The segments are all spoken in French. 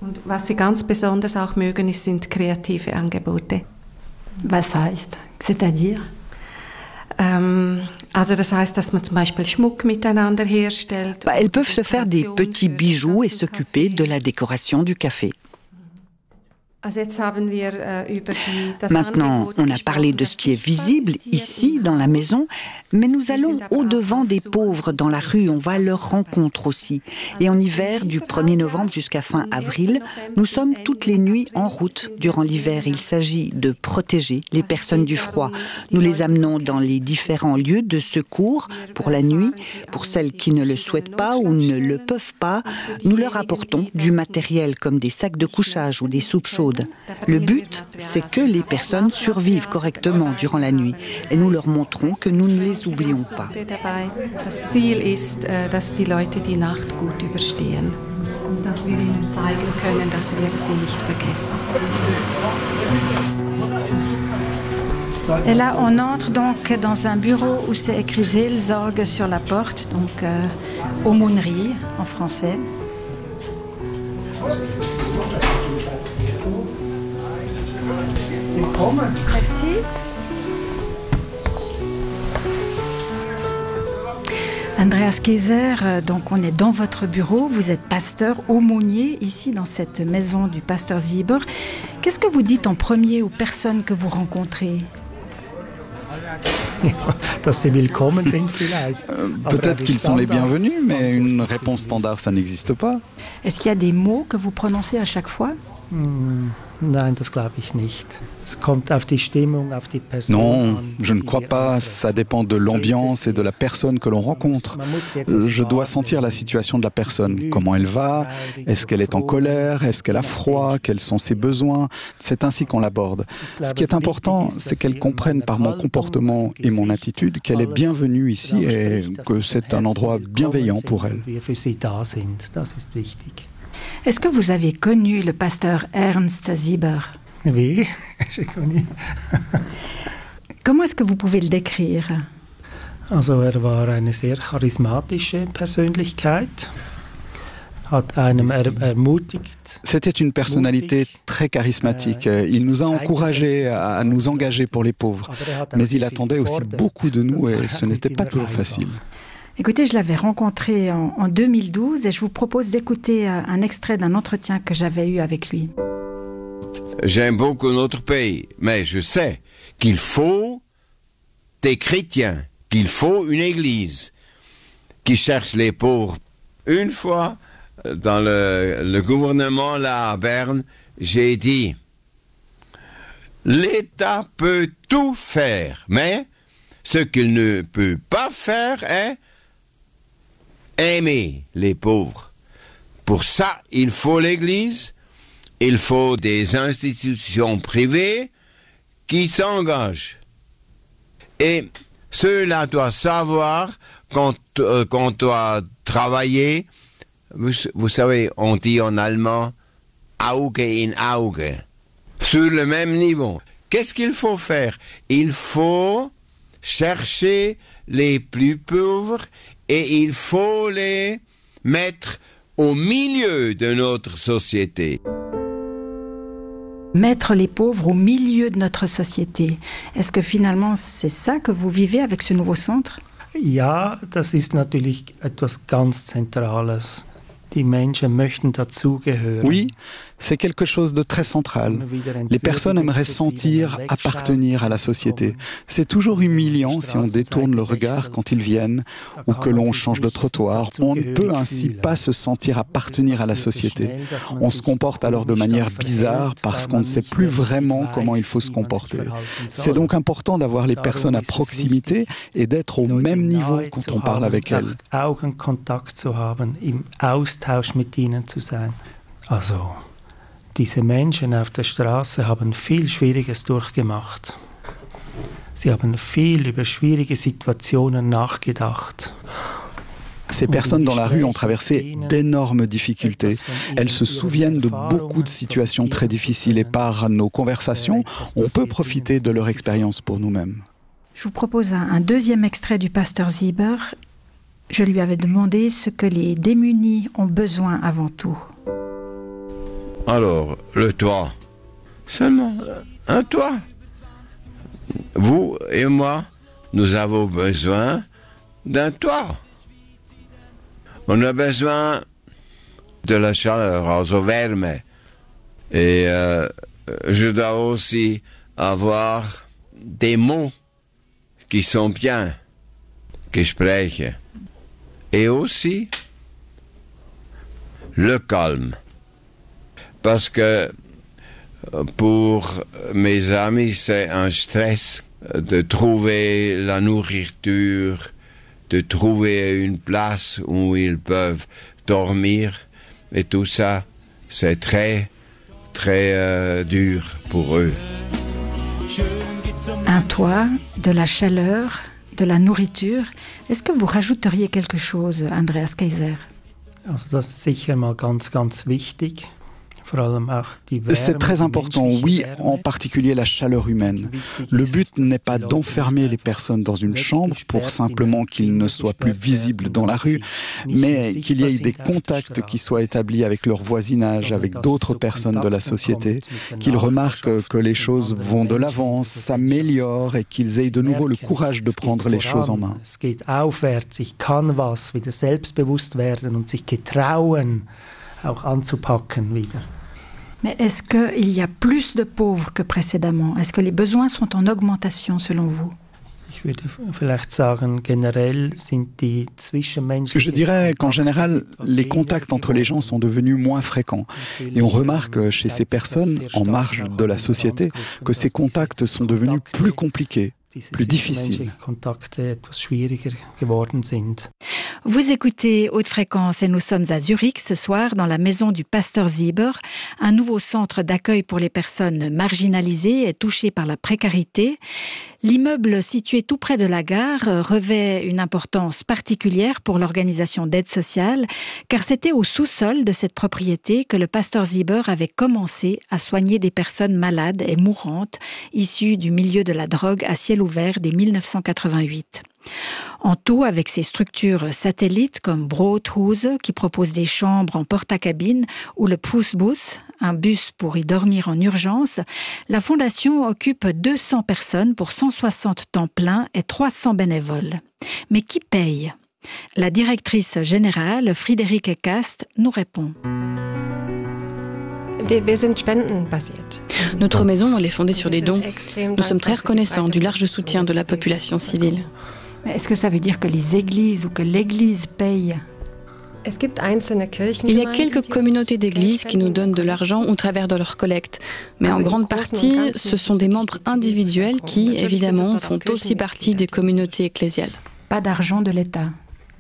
Und was sie ganz besonders auch mögen, sind kreative Angebote. Was heißt? C'est-à-dire? Also das heißt, dass man zum Beispiel Schmuck miteinander herstellt. Elles peuvent se faire des petits bijoux et s'occuper de la décoration du café. Maintenant, on a parlé de ce qui est visible ici, dans la maison, mais nous allons au-devant des pauvres dans la rue, on va à leur rencontre aussi. Et en hiver, du 1er novembre jusqu'à fin avril, nous sommes toutes les nuits en route. Durant l'hiver, il s'agit de protéger les personnes du froid. Nous les amenons dans les différents lieux de secours pour la nuit. Pour celles qui ne le souhaitent pas ou ne le peuvent pas, nous leur apportons du matériel comme des sacs de couchage ou des soupes chaudes. Le but, c'est que les personnes survivent correctement durant la nuit et nous leur montrons que nous ne les oublions pas. Das Ziel ist, dass die Leute die Nacht gut überstehen und dass wir ihnen zeigen können, dass wir sie nicht vergessen. Et là, on entre donc dans un bureau où c'est écrit Seelsorge sur la porte, donc aumônerie en français. Merci. Andreas Kayser, donc on est dans votre bureau, vous êtes pasteur aumônier ici dans cette maison du pasteur Sieber. Qu'est-ce que vous dites en premier aux personnes que vous rencontrez? Peut-être qu'ils sont les bienvenus, mais une réponse standard, ça n'existe pas. Est-ce qu'il y a des mots que vous prononcez à chaque fois? Nein, das glaube ich nicht. Es kommt auf die Stimmung, auf die Person. Non, je ne crois pas. Ça dépend de l'ambiance et de la personne que l'on rencontre. Je dois sentir la situation de la personne. Comment elle va? Est-ce qu'elle est en colère? Est-ce qu'elle a froid? Quels sont ses besoins? C'est ainsi qu'on l'aborde. Ce qui est important, c'est qu'elle comprenne par mon comportement et mon attitude qu'elle est bienvenue ici et que c'est un endroit bienveillant pour elle. Est-ce que vous avez connu le pasteur Ernst Sieber? Oui, j'ai connu. Comment est-ce que vous pouvez le décrire? Also war eine sehr charismatische Persönlichkeit. Hat einem ermutigt. C'était une personnalité très charismatique. Il nous a encouragés à nous engager pour les pauvres. Mais il attendait aussi beaucoup de nous et ce n'était pas toujours facile. Écoutez, je l'avais rencontré en 2012 et je vous propose d'écouter un extrait d'un entretien que j'avais eu avec lui. J'aime beaucoup notre pays, mais je sais qu'il faut des chrétiens, qu'il faut une église qui cherche les pauvres. Une fois, dans le gouvernement là à Berne, j'ai dit l'État peut tout faire, mais ce qu'il ne peut pas faire est aimer les pauvres. Pour ça, il faut l'Église, il faut des institutions privées qui s'engagent. Et cela doit savoir qu'on doit travailler, vous savez, on dit en allemand Auge in Auge, sur le même niveau. Qu'est-ce qu'il faut faire? Il faut chercher les plus pauvres et il faut les mettre au milieu de notre société. Mettre les pauvres au milieu de notre société. Est-ce que finalement c'est ça que vous vivez avec ce nouveau centre? Ja, das ist natürlich etwas ganz Zentrales. Die Menschen möchten dazugehören. Oui, c'est quelque chose de très central. Les personnes aimeraient sentir appartenir à la société. C'est toujours humiliant si on détourne le regard quand ils viennent ou que l'on change de trottoir. On ne peut ainsi pas se sentir appartenir à la société. On se comporte alors de manière bizarre parce qu'on ne sait plus vraiment comment il faut se comporter. C'est donc important d'avoir les personnes à proximité et d'être au même niveau quand on parle avec elles. Augenkontakt zu haben, im Austausch mit ihnen zu sein. Also, diese Menschen auf der Straße haben viel Schwieriges durchgemacht. Sie haben viel über schwierige Situationen nachgedacht. Ces personnes dans la rue ont traversé d'énormes difficultés. Elles se souviennent de beaucoup de situations très difficiles et par nos conversations, on peut profiter de leur expérience pour nous-mêmes. Je vous propose un deuxième extrait du pasteur Sieber. Je lui avais demandé ce que les démunis ont besoin avant tout. Alors, le toit. Seulement un toit. Vous et moi, nous avons besoin d'un toit. On a besoin de la chaleur, also Wärme. Et je dois aussi avoir des mots qui sont bien, Gespräche. Et aussi le calme. Parce que pour mes amis, c'est un stress de trouver la nourriture, de trouver une place où ils peuvent dormir. Et tout ça, c'est très, très dur pour eux. Un toit, de la chaleur, de la nourriture. Est-ce que vous rajouteriez quelque chose, Andreas Kaiser? Also das ist sicher mal ganz, ganz wichtig. C'est très important, oui, en particulier la chaleur humaine. Le but n'est pas d'enfermer les personnes dans une chambre pour simplement qu'ils ne soient plus visibles dans la rue, mais qu'il y ait des contacts qui soient établis avec leur voisinage, avec d'autres personnes de la société, qu'ils remarquent que les choses vont de l'avant, s'améliorent et qu'ils aient de nouveau le courage de prendre les choses en main. Es geht aufwärts, ich kann was, wieder selbstbewusst werden und sich getrauen, auch anzupacken wieder. Mais est-ce qu'il y a plus de pauvres que précédemment? Est-ce que les besoins sont en augmentation selon vous? Je dirais qu'en général, les contacts entre les gens sont devenus moins fréquents. Et on remarque chez ces personnes, en marge de la société, que ces contacts sont devenus plus compliqués, plus difficiles. Vous écoutez Haute Fréquence et nous sommes à Zurich ce soir dans la maison du pasteur Sieber, un nouveau centre d'accueil pour les personnes marginalisées et touchées par la précarité. L'immeuble situé tout près de la gare revêt une importance particulière pour l'organisation d'aide sociale, car c'était au sous-sol de cette propriété que le pasteur Sieber avait commencé à soigner des personnes malades et mourantes issues du milieu de la drogue à ciel ouvert dès 1988. En tout, avec ses structures satellites comme Brothuse, qui propose des chambres en porte-à-cabine, ou le Pussbus, un bus pour y dormir en urgence, la Fondation occupe 200 personnes pour 160 temps plein et 300 bénévoles. Mais qui paye? La directrice générale, Friederike Kast, nous répond. Notre maison, elle est fondée sur des dons. Nous sommes très reconnaissants du large soutien de la population civile. Mais est-ce que ça veut dire que les églises ou que l'Église paye? Il y a quelques communautés d'églises qui nous donnent de l'argent au travers de leurs collectes. Mais en grande partie, ce sont des membres individuels qui, évidemment, font aussi partie des communautés ecclésiales. Pas d'argent de l'État.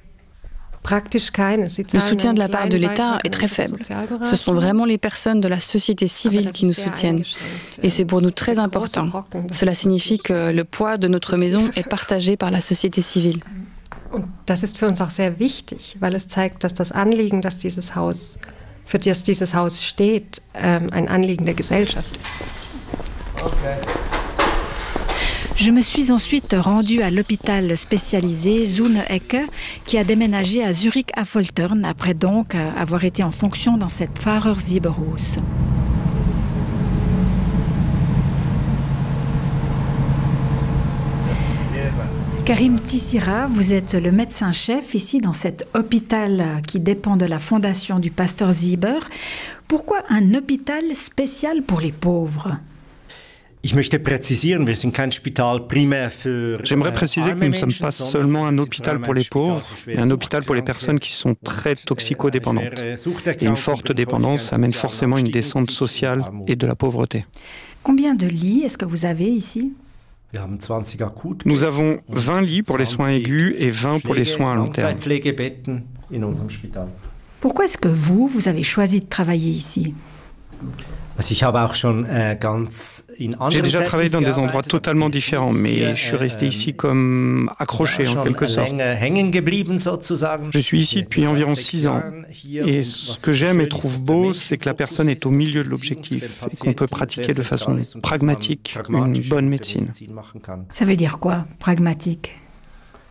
Le soutien de la part de l'État est très faible. Ce sont vraiment les personnes de la société civile qui nous soutiennent. Et c'est pour nous très important. Cela signifie que le poids de notre maison est partagé par la société civile. Und das ist für uns auch sehr wichtig, weil es zeigt, dass das Anliegen, dass für das dieses Haus steht, ein Anliegen der Gesellschaft ist. Okay. Je me suis ensuite rendue à l'hôpital spécialisé Zune-Ecke qui a déménagé à Zurich-Affoltern après donc avoir été en fonction dans cette Pfarrer-Sieberhaus. Karim Tissira, vous êtes le médecin-chef ici dans cet hôpital qui dépend de la fondation du pasteur Sieber. Pourquoi un hôpital spécial pour les pauvres ? J'aimerais préciser que nous ne sommes pas seulement un hôpital pour les pauvres, mais un hôpital pour les personnes qui sont très toxicodépendantes. Et une forte dépendance amène forcément une descente sociale et de la pauvreté. Combien de lits est-ce que vous avez ici ? Nous avons 20 lits pour les soins aigus et 20 pour les soins à long terme. Pourquoi est-ce que vous avez choisi de travailler ici ? J'ai déjà travaillé dans des endroits totalement différents, mais je suis resté ici comme accroché en quelque sorte. Je suis ici depuis environ 6 ans, et ce que j'aime et trouve beau, c'est que la personne est au milieu de l'objectif et qu'on peut pratiquer de façon pragmatique une bonne médecine. Ça veut dire quoi, pragmatique ?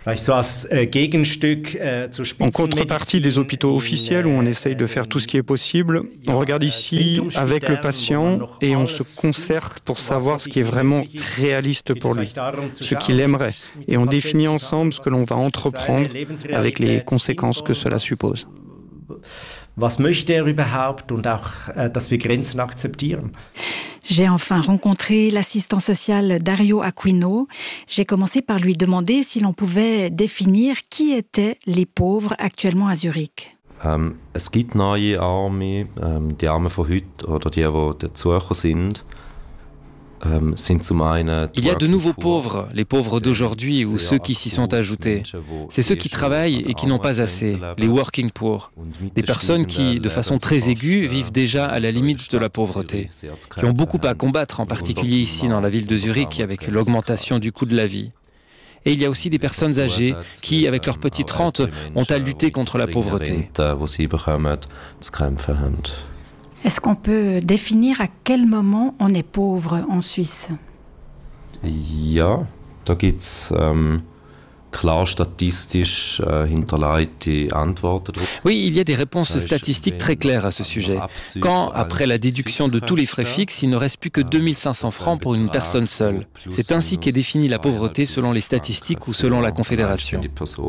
En contrepartie des hôpitaux officiels où on essaye de faire tout ce qui est possible, on regarde ici avec le patient et on se concerte pour savoir ce qui est vraiment réaliste pour lui, ce qu'il aimerait. Et on définit ensemble ce que l'on va entreprendre avec les conséquences que cela suppose. Was möchte überhaupt und auch, dass wir Grenzen akzeptieren. J'ai enfin rencontré l'assistant social Dario Aquino. J'ai commencé par lui demander si l'on pouvait définir qui étaient les pauvres actuellement à Zurich. Es gibt neue Arme, die Arme von heute oder die dazugekommen sind. Il y a de nouveaux pauvres, les pauvres d'aujourd'hui ou ceux qui s'y sont ajoutés. C'est ceux qui travaillent et qui n'ont pas assez, les working poor. Des personnes qui, de façon très aiguë, vivent déjà à la limite de la pauvreté, qui ont beaucoup à combattre, en particulier ici dans la ville de Zurich, avec l'augmentation du coût de la vie. Et il y a aussi des personnes âgées qui, avec leur petite rente, ont à lutter contre la pauvreté. Est-ce qu'on peut définir à quel moment on est pauvre en Suisse? Ja, da gibt's klar statistisch hinterlegte Antworten. Oui, il y a des réponses statistiques très claires à ce sujet. Quand, après la déduction de tous les frais fixes, il ne reste plus que 2500 francs pour une personne seule. C'est ainsi qu'est définie la pauvreté selon les statistiques ou selon la Confédération.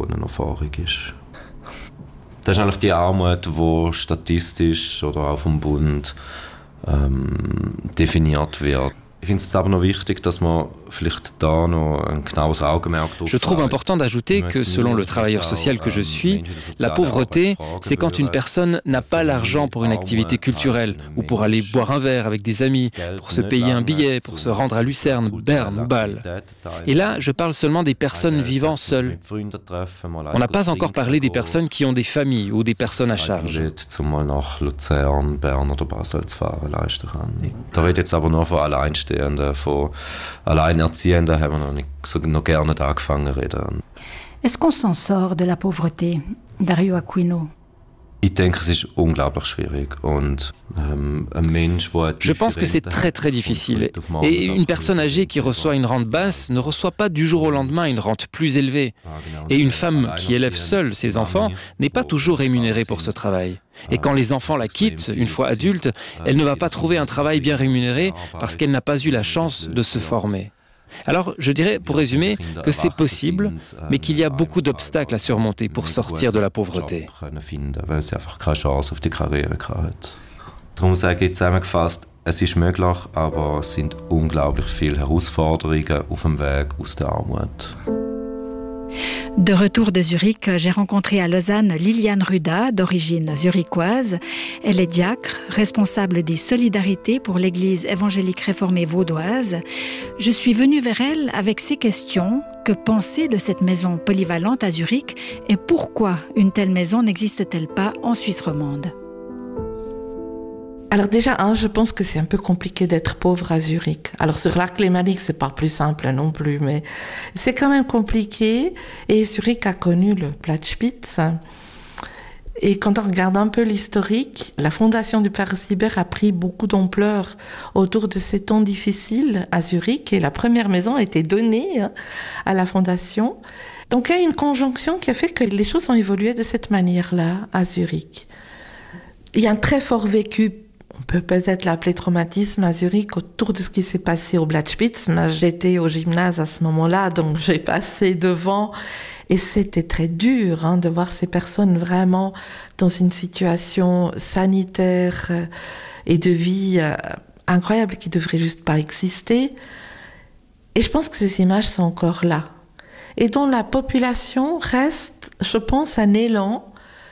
Das ist eigentlich die Armut, die statistisch oder auch vom Bund definiert wird. Ich finde es aber noch wichtig, dass man vielleicht da noch ein genaues Augenmerk drauf. Je trouve important d'ajouter que, selon le travailleur social que je suis, la pauvreté, c'est quand une personne n'a pas l'argent pour une activité culturelle ou pour aller boire un verre avec des amis, pour se payer un billet, pour se rendre à Lucerne, Berne ou Bâle. Et là, je parle seulement des personnes vivant seules. On n'a pas encore parlé des personnes qui ont des familles ou des personnes à charge. Da wird jetzt aber noch von Alleinstehenden, von Alleinerziehenden haben wir noch gerne angefangen zu reden. Est-ce qu'on s'en sort de la pauvreté, Dario Aquino? Ich denke, es ist unglaublich schwierig. Und, je pense que c'est très très difficile. Et une personne âgée qui reçoit une rente basse ne reçoit pas du jour au lendemain une rente plus élevée. Et une femme qui élève seule ses enfants n'est pas toujours rémunérée pour ce travail. Et quand les enfants la quittent, une fois adulte, elle ne va pas trouver un travail bien rémunéré parce qu'elle n'a pas eu la chance de se former. Alors, je dirais, pour résumer, que c'est possible, mais qu'il y a beaucoup d'obstacles à surmonter pour sortir de la pauvreté. Darum sage ich zusammengefasst, es ist möglich, aber es sind unglaublich viele Herausforderungen auf dem Weg aus der Armut. De retour de Zurich, j'ai rencontré à Lausanne Liliane Ruda, d'origine zurichoise. Elle est diacre, responsable des solidarités pour l'Église évangélique réformée vaudoise. Je suis venue vers elle avec ces questions. Que penser de cette maison polyvalente à Zurich et pourquoi une telle maison n'existe-t-elle pas en Suisse romande? Alors déjà, je pense que c'est un peu compliqué d'être pauvre à Zurich. Alors sur l'arc lémanique, c'est pas plus simple non plus, mais c'est quand même compliqué. Et Zurich a connu le Platzspitz. Et quand on regarde un peu l'historique, la fondation du Père Sieber a pris beaucoup d'ampleur autour de ces temps difficiles à Zurich. Et la première maison a été donnée à la fondation. Donc il y a une conjonction qui a fait que les choses ont évolué de cette manière-là à Zurich. Il y a un très fort vécu. On peut peut-être l'appeler traumatisme à Zurich autour de ce qui s'est passé au Platzspitz. J'étais au gymnase à ce moment-là, donc j'ai passé devant. Et c'était très dur de voir ces personnes vraiment dans une situation sanitaire et de vie incroyable qui ne devrait juste pas exister. Et je pense que ces images sont encore là. Et dont la population reste, je pense, un élan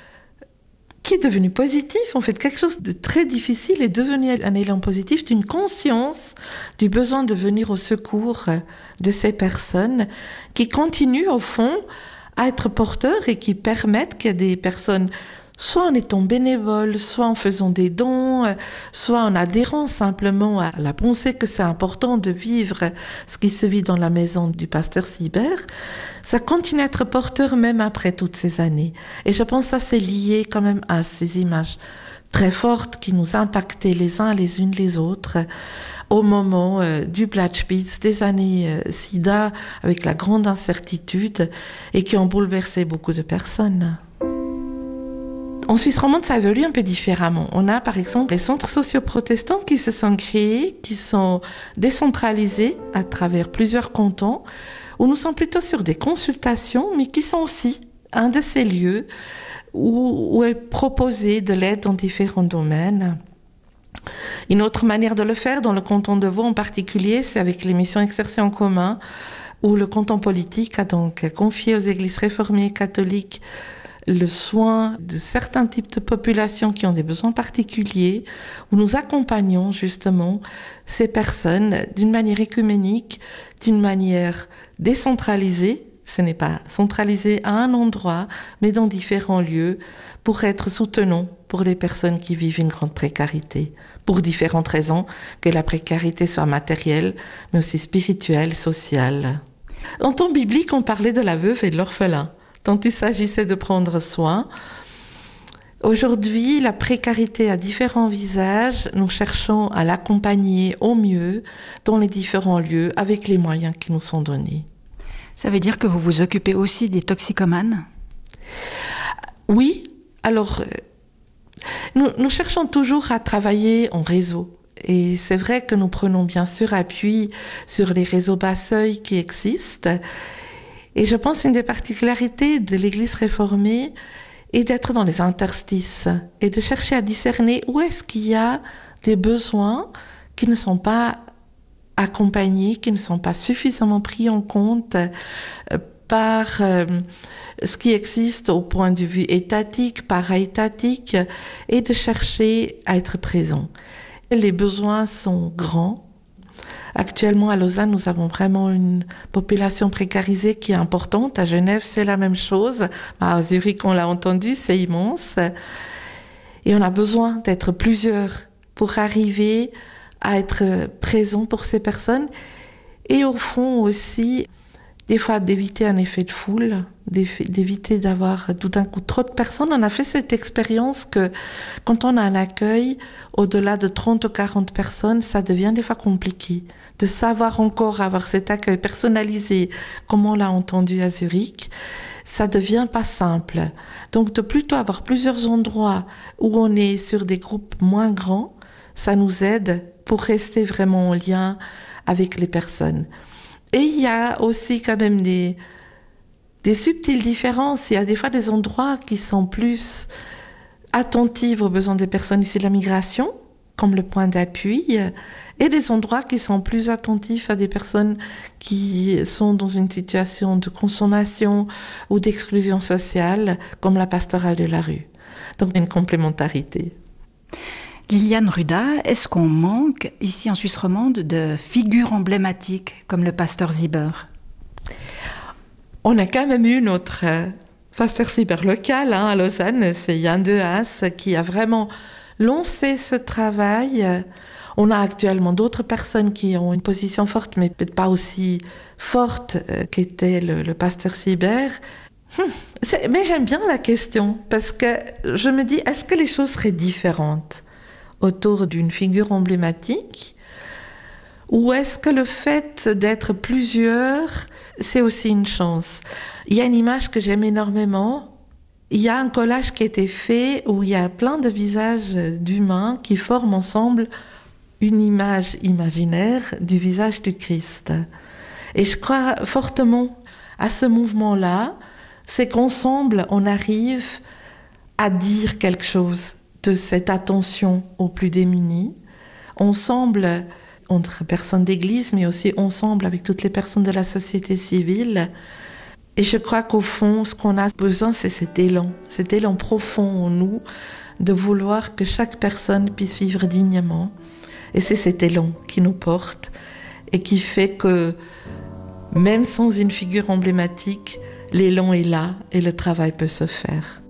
qui est devenu positif. En fait, quelque chose de très difficile est devenu un élan positif d'une conscience du besoin de venir au secours de ces personnes qui continuent, au fond, à être porteurs et qui permettent qu'il y ait des personnes, soit en étant bénévoles, soit en faisant des dons, soit en adhérant simplement à la pensée que c'est important de vivre ce qui se vit dans la maison du pasteur Sieber, ça continue à être porteur même après toutes ces années. Et je pense que ça c'est lié quand même à ces images très fortes qui nous impactaient les uns les unes les autres, au moment du Platschpitz, des années SIDA, avec la grande incertitude, et qui ont bouleversé beaucoup de personnes. En Suisse romande, ça évolue un peu différemment. On a par exemple les centres socioprotestants qui se sont créés, qui sont décentralisés à travers plusieurs cantons, où nous sommes plutôt sur des consultations, mais qui sont aussi un de ces lieux où est proposé de l'aide dans différents domaines. Une autre manière de le faire, dans le canton de Vaud en particulier, c'est avec les missions exercées en commun, où le canton politique a donc confié aux églises réformées et catholiques le soin de certains types de populations qui ont des besoins particuliers, où nous accompagnons justement ces personnes d'une manière écuménique, d'une manière décentralisée. Ce n'est pas centralisé à un endroit, mais dans différents lieux, pour être soutenant pour les personnes qui vivent une grande précarité, pour différentes raisons, que la précarité soit matérielle, mais aussi spirituelle, sociale. En temps biblique, on parlait de la veuve et de l'orphelin, tant il s'agissait de prendre soin. Aujourd'hui, la précarité a différents visages. Nous cherchons à l'accompagner au mieux dans les différents lieux avec les moyens qui nous sont donnés. Ça veut dire que vous vous occupez aussi des toxicomanes ? Oui. Alors, nous cherchons toujours à travailler en réseau. Et c'est vrai que nous prenons bien sûr appui sur les réseaux bas seuil qui existent. Et je pense qu'une des particularités de l'Église réformée est d'être dans les interstices et de chercher à discerner où est-ce qu'il y a des besoins qui ne sont pas accompagnés, qui ne sont pas suffisamment pris en compte par ce qui existe au point de vue étatique, para-étatique, et de chercher à être présent. Les besoins sont grands. Actuellement, à Lausanne, nous avons vraiment une population précarisée qui est importante. À Genève, c'est la même chose. À Zurich, on l'a entendu, c'est immense. Et on a besoin d'être plusieurs pour arriver à être présent pour ces personnes. Et au fond aussi, des fois, d'éviter un effet de foule, d'éviter d'avoir tout d'un coup trop de personnes. On a fait cette expérience que quand on a un accueil, au-delà de 30 ou 40 personnes, ça devient des fois compliqué. De savoir encore avoir cet accueil personnalisé, comme on l'a entendu à Zurich, ça devient pas simple. Donc de plutôt avoir plusieurs endroits où on est sur des groupes moins grands, ça nous aide pour rester vraiment en lien avec les personnes. Et il y a aussi quand même des subtiles différences. Il y a des fois des endroits qui sont plus attentifs aux besoins des personnes issues de la migration, comme le point d'appui, et des endroits qui sont plus attentifs à des personnes qui sont dans une situation de consommation ou d'exclusion sociale, comme la pastorale de la rue. Donc une complémentarité. Liliane Ruda, est-ce qu'on manque ici en Suisse romande de figures emblématiques comme le pasteur Sieber ? On a quand même eu notre pasteur Sieber local à Lausanne, c'est Yann de Haas qui a vraiment lancé ce travail. On a actuellement d'autres personnes qui ont une position forte, mais peut-être pas aussi forte qu'était le pasteur Sieber. Mais j'aime bien la question, parce que je me dis, est-ce que les choses seraient différentes autour d'une figure emblématique, ou est-ce que le fait d'être plusieurs, c'est aussi une chance? Il y a une image que j'aime énormément. Il y a un collage qui a été fait où il y a plein de visages d'humains qui forment ensemble une image imaginaire du visage du Christ. Et je crois fortement à ce mouvement-là, c'est qu'ensemble, on arrive à dire quelque chose de cette attention aux plus démunis, ensemble entre personnes d'église, mais aussi ensemble avec toutes les personnes de la société civile. Et je crois qu'au fond, ce qu'on a besoin, c'est cet élan profond en nous, de vouloir que chaque personne puisse vivre dignement. Et c'est cet élan qui nous porte et qui fait que, même sans une figure emblématique, l'élan est là et le travail peut se faire.